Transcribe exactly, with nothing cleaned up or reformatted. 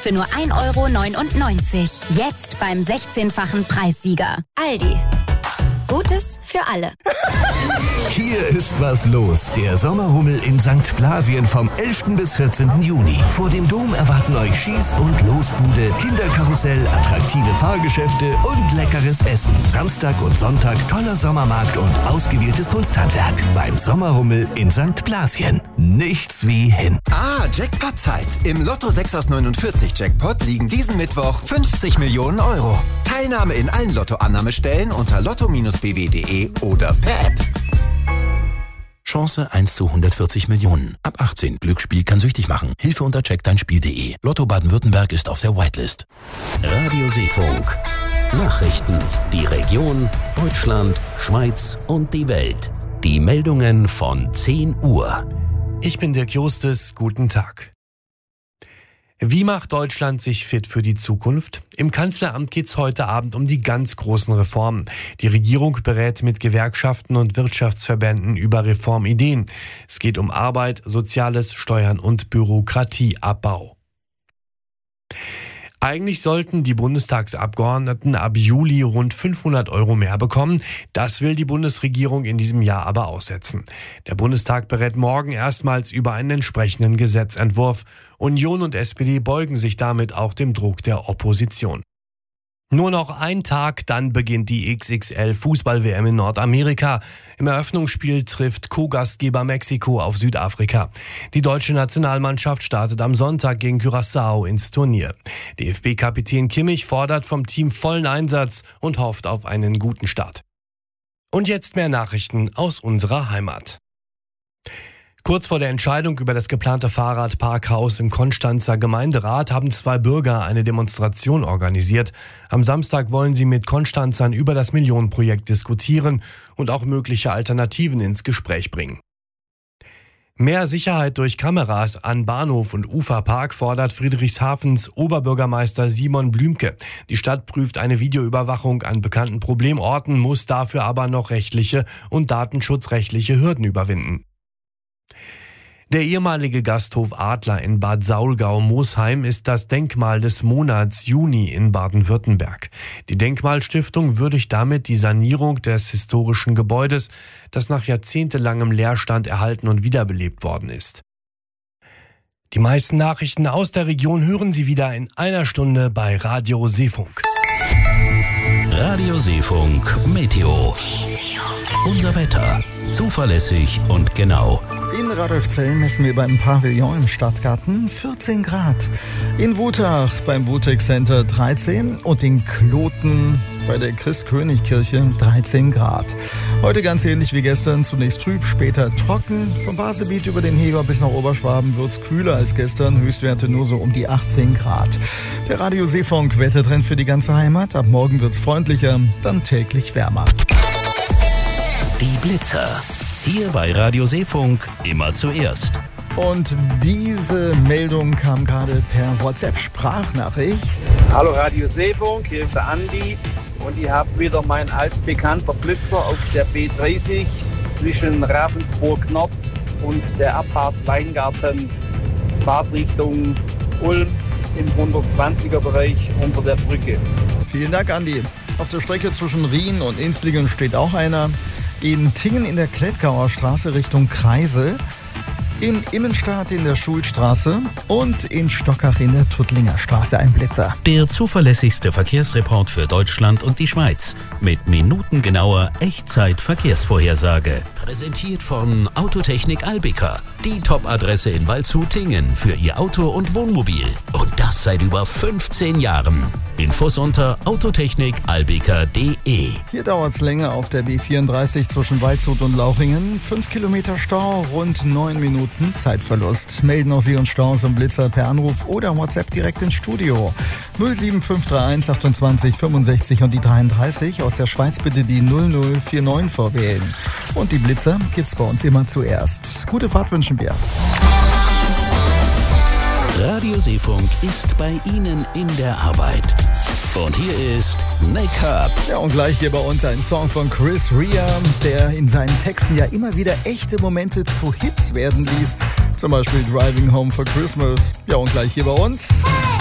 für nur ein Euro neunundneunzig. Jetzt beim sechzehnfachen Preissieger. Aldi. Gutes für alle. Hier ist was los. Der Sommerhummel in Sankt Blasien vom elften bis vierzehnten Juni. Vor dem Dom erwarten euch Schieß- und Losbude, Kinderkarussell, attraktive Fahrgeschäfte und leckeres Essen. Samstag und Sonntag toller Sommermarkt und ausgewähltes Kunsthandwerk. Beim Sommerhummel in Sankt Blasien. Nichts wie hin. Ah, Jackpot-Zeit. Im Lotto sechs aus neunundvierzig Jackpot liegen diesen Mittwoch fünfzig Millionen Euro. Teilnahme in allen Lottoannahmestellen unter lotto Bindestrich b w punkt de oder per App. Chance eins zu hundertvierzig Millionen. Ab achtzehn. Glücksspiel kann süchtig machen. Hilfe unter check dein Spiel punkt de. Lotto Baden-Württemberg ist auf der Whitelist. Radio Seefunk. Nachrichten. Die Region, Deutschland, Schweiz und die Welt. Die Meldungen von zehn Uhr. Ich bin Dirk Justus. Guten Tag. Wie macht Deutschland sich fit für die Zukunft? Im Kanzleramt geht es heute Abend um die ganz großen Reformen. Die Regierung berät mit Gewerkschaften und Wirtschaftsverbänden über Reformideen. Es geht um Arbeit, Soziales, Steuern und Bürokratieabbau. Eigentlich sollten die Bundestagsabgeordneten ab Juli rund fünfhundert Euro mehr bekommen. Das will die Bundesregierung in diesem Jahr aber aussetzen. Der Bundestag berät morgen erstmals über einen entsprechenden Gesetzentwurf. Union und S P D beugen sich damit auch dem Druck der Opposition. Nur noch ein Tag, dann beginnt die X X L-Fußball-W M in Nordamerika. Im Eröffnungsspiel trifft Co-Gastgeber Mexiko auf Südafrika. Die deutsche Nationalmannschaft startet am Sonntag gegen Curaçao ins Turnier. D F B-Kapitän Kimmich fordert vom Team vollen Einsatz und hofft auf einen guten Start. Und jetzt mehr Nachrichten aus unserer Heimat. Kurz vor der Entscheidung über das geplante Fahrradparkhaus im Konstanzer Gemeinderat haben zwei Bürger eine Demonstration organisiert. Am Samstag wollen sie mit Konstanzern über das Millionenprojekt diskutieren und auch mögliche Alternativen ins Gespräch bringen. Mehr Sicherheit durch Kameras an Bahnhof und Uferpark fordert Friedrichshafens Oberbürgermeister Simon Blümke. Die Stadt prüft eine Videoüberwachung an bekannten Problemorten, muss dafür aber noch rechtliche und datenschutzrechtliche Hürden überwinden. Der ehemalige Gasthof Adler in Bad Saulgau-Mosheim ist das Denkmal des Monats Juni in Baden-Württemberg. Die Denkmalstiftung würdigt damit die Sanierung des historischen Gebäudes, das nach jahrzehntelangem Leerstand erhalten und wiederbelebt worden ist. Die meisten Nachrichten aus der Region hören Sie wieder in einer Stunde bei Radio Seefunk. Radio Seefunk Meteo. Unser Wetter. Zuverlässig und genau. In Radolfzell messen wir beim Pavillon im Stadtgarten vierzehn Grad. In Wutach beim Wutex Center dreizehn und in Kloten bei der Christ-König-Kirche dreizehn Grad. Heute ganz ähnlich wie gestern, zunächst trüb, später trocken. Vom Basegebiet über den Heber bis nach Oberschwaben wird's kühler als gestern, Höchstwerte nur so um die achtzehn Grad. Der Radio Seefunk Wettertrend für die ganze Heimat. Ab morgen wird's freundlicher, dann täglich wärmer. Die Blitzer. Hier bei Radio Seefunk immer zuerst. Und diese Meldung kam gerade per WhatsApp-Sprachnachricht. Hallo Radio Seefunk, hier ist der Andi und ich habe wieder mein altbekannter Blitzer auf der B dreißig zwischen Ravensburg Nord und der Abfahrt Weingarten, Fahrtrichtung Ulm im hundertzwanziger Bereich unter der Brücke. Vielen Dank, Andi. Auf der Strecke zwischen Rien und Inslingen steht auch einer. In Tingen in der Klettgauer Straße Richtung Kreisel, in Immenstadt in der Schulstraße und in Stockach in der Tuttlinger Straße ein Blitzer. Der zuverlässigste Verkehrsreport für Deutschland und die Schweiz mit minutengenauer Echtzeit-Verkehrsvorhersage. Präsentiert von Autotechnik Albika, die Top-Adresse in Waldshut-Tingen für Ihr Auto und Wohnmobil. Und das seit über fünfzehn Jahren. Infos unter autotechnik albika punkt de. Hier dauert es länger auf der B vierunddreißig zwischen Waldshut und Lauchingen. Fünf Kilometer Stau, rund neun Minuten Zeitverlust. Melden auch Sie uns Staus und Blitzer per Anruf oder WhatsApp direkt ins Studio. null sieben fünf drei eins achtundzwanzig fünfundsechzig und die dreiunddreißig. Aus der Schweiz bitte die null null vier neun vorwählen. Und die Blitzer gibt's bei uns immer zuerst. Gute Fahrt wünschen wir. Radio Seefunk ist bei Ihnen in der Arbeit. Und hier ist Make-up. Ja, und gleich hier bei uns ein Song von Chris Rea, der in seinen Texten ja immer wieder echte Momente zu Hits werden ließ. Zum Beispiel Driving Home for Christmas. Ja, und gleich hier bei uns